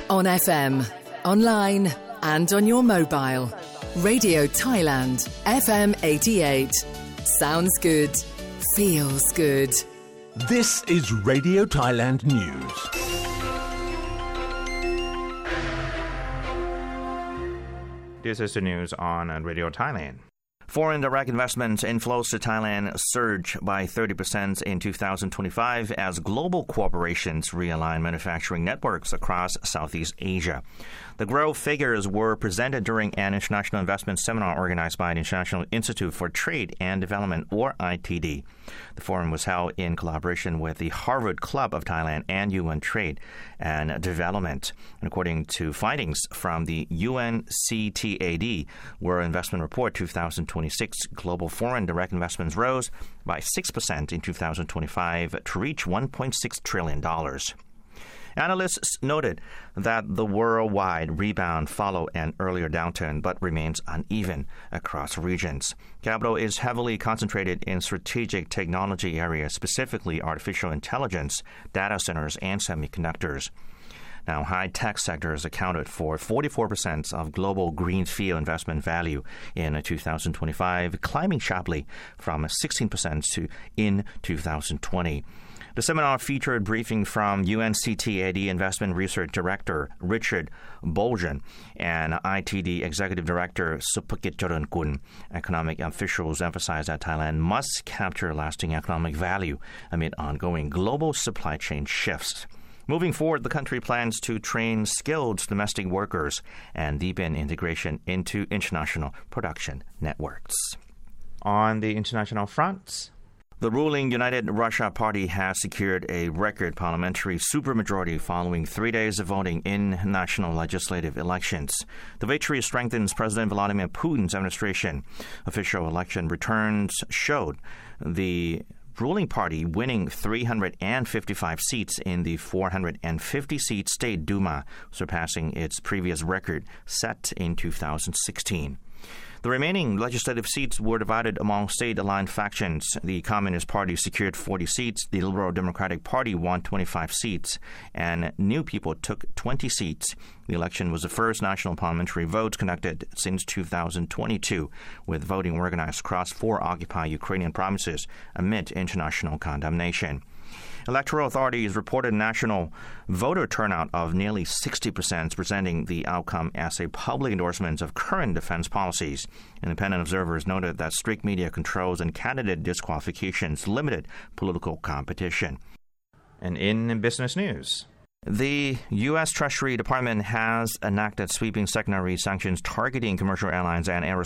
On FM, online and on your mobile. Radio Thailand, FM 88. Sounds good. Feels good. This is Radio Thailand News. This is the news on Radio Thailand. Foreign direct investment inflows to Thailand surged by 30% in 2025 as global corporations realign manufacturing networks across Southeast Asia. The growth figures were presented during an international investment seminar organized by the International Institute for Trade and Development, or ITD. The forum was held in collaboration with the Harvard Club of Thailand and UN Trade and Development. And according to findings from the UNCTAD, World Investment Report 2026, global foreign direct investments rose by 6% in 2025 to reach $1.6 trillion. Analysts noted that the worldwide rebound followed an earlier downturn but remains uneven across regions. Capital is heavily concentrated in strategic technology areas, specifically artificial intelligence, data centers, and semiconductors. Now, high-tech sectors accounted for 44% of global greenfield investment value in 2025, climbing sharply from 16% in 2020. The seminar featured briefing from UNCTAD Investment Research Director Richard Bolgen and ITD Executive Director Supakit Charankun. Economic officials emphasized that Thailand must capture lasting economic value amid ongoing global supply chain shifts. Moving forward, the country plans to train skilled domestic workers and deepen integration into international production networks. On the international front, the ruling United Russia Party has secured a record parliamentary supermajority following 3 days of voting in national legislative elections. The victory strengthens President Vladimir Putin's administration. Official election returns showed the ruling party winning 355 seats in the 450-seat State Duma, surpassing its previous record set in 2016. The remaining legislative seats were divided among state-aligned factions. The Communist Party secured 40 seats, the Liberal Democratic Party won 25 seats, and New People took 20 seats. The election was the first national parliamentary vote conducted since 2022, with voting organized across 4 occupied Ukrainian provinces amid international condemnation. Electoral authorities reported national voter turnout of nearly 60%, presenting the outcome as a public endorsement of current defense policies. Independent observers noted that strict media controls and candidate disqualifications limited political competition. And in business news, the U.S. Treasury Department has enacted sweeping secondary sanctions targeting commercial airlines and aerospace